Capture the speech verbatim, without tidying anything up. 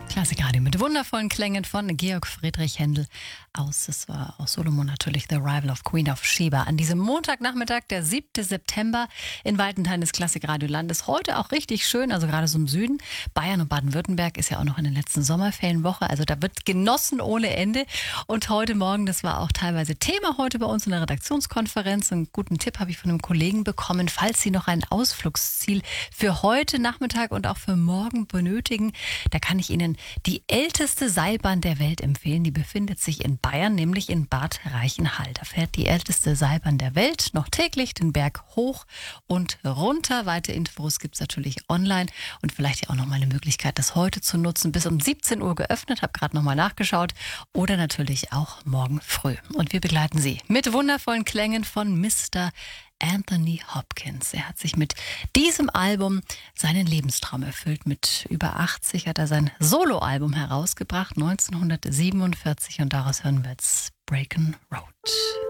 Klassikradio mit wundervollen Klängen von Georg Friedrich Händel aus, das war aus Solomon natürlich, The Arrival of Queen of Sheba. An diesem Montagnachmittag, der siebte September, in weiten Teilen des Klassikradiolandes. Heute auch richtig schön, also gerade so im Süden. Bayern und Baden-Württemberg ist ja auch noch in der letzten Sommerferienwoche, also da wird genossen ohne Ende. Und heute Morgen, das war auch teilweise Thema heute bei uns in der Redaktionskonferenz. Einen guten Tipp habe ich von einem Kollegen bekommen, falls Sie noch ein Ausflugsziel für heute Nachmittag und auch für morgen benötigen. Da kann ich Ihnen die älteste Seilbahn der Welt empfehlen. Die befindet sich in Bayern, nämlich in Bad Reichenhall. Da fährt die älteste Seilbahn der Welt noch täglich den Berg hoch und runter. Weitere Infos gibt es natürlich online und vielleicht ja auch noch mal eine Möglichkeit, das heute zu nutzen. Bis um siebzehn Uhr geöffnet, habe gerade noch mal nachgeschaut. Oder natürlich auch morgen früh. Und wir begleiten Sie mit wundervollen Klängen von Mister Anthony Hopkins. Er hat sich mit diesem Album seinen Lebenstraum erfüllt. Mit über achtzig hat er sein Soloalbum herausgebracht, neunzehnhundertsiebenundvierzig. Und daraus hören wir jetzt Breaking Road.